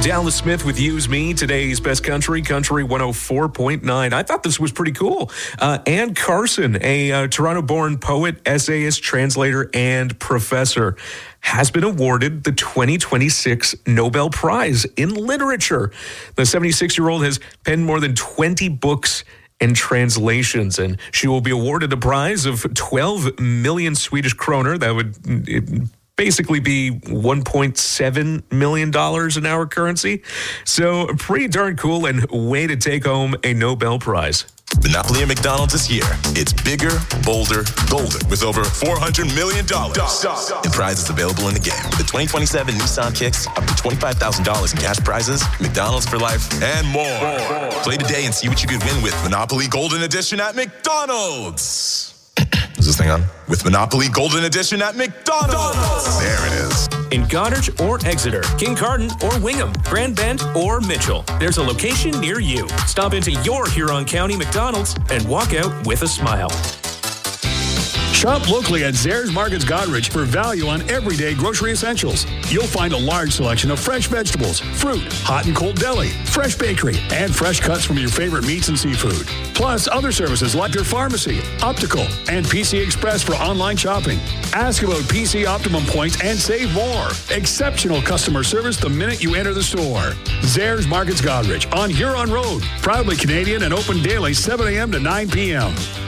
Dallas Smith with Use Me, today's best country 104.9. I thought this was pretty cool. Anne Carson, a Toronto-born poet, essayist, translator, and professor, has been awarded the 2026 Nobel Prize in Literature. The 76-year-old has penned more than 20 books and translations, and she will be awarded a prize of 12 million Swedish kroner. That would basically be $1.7 million in our currency. So pretty darn cool and way to take home a Nobel Prize. Monopoly at McDonald's is here. It's bigger, bolder, golden with over $400 million in prizes available in the game. With the 2027 Nissan Kicks, up to $25,000 in cash prizes, McDonald's for life, and more. Play today and see what you could win with Monopoly Golden Edition at McDonald's. Is this thing on? With Monopoly Golden Edition at McDonald's. There it is. In Goddard or Exeter, Kincardine or Wingham, Grand Bend or Mitchell, there's a location near you. Stop into your Huron County McDonald's and walk out with a smile. Shop locally at Zehrs Markets Goderich for value on everyday grocery essentials. You'll find a large selection of fresh vegetables, fruit, hot and cold deli, fresh bakery, and fresh cuts from your favorite meats and seafood. Plus other services like your pharmacy, optical, and PC Express for online shopping. Ask about PC Optimum points and save more. Exceptional customer service the minute you enter the store. Zehrs Markets Goderich on Huron Road. Proudly Canadian and open daily 7 a.m. to 9 p.m.